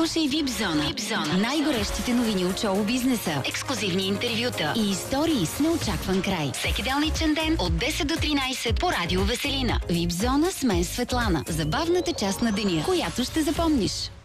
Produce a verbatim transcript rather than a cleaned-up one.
Слушай Випзона. Випзона. Най-горещите новини от шоу-бизнеса, ексклузивни интервюта и истории с неочакван край. Всеки делничен ден от десет до тринайсет по Радио Веселина. Випзона с мен Светлана. Забавната част на деня, която ще запомниш.